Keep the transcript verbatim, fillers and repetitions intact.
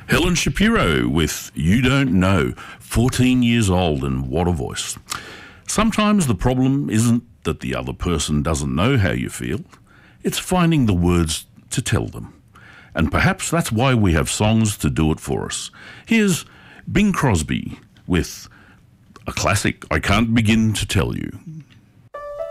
Helen Shapiro with You Don't Know, fourteen years old, and what a voice. Sometimes the problem isn't that the other person doesn't know how you feel, it's finding the words to tell them. And perhaps that's why we have songs to do it for us. Here's Bing Crosby with a classic, I Can't Begin to Tell You.